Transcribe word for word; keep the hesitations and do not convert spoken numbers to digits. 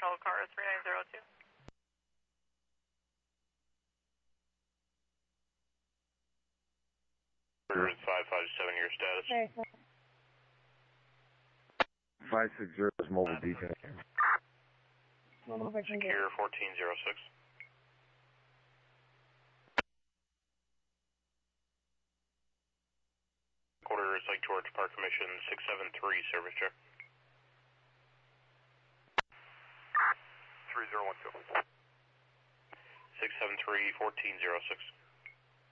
Control car three nine zero two. five five seven, your status. Very good. five six zero is mobile detail. Secure fourteen zero six. Quarter is Lake George Park Commission six seven three, service check. three zero one two. six seven three, fourteen zero six.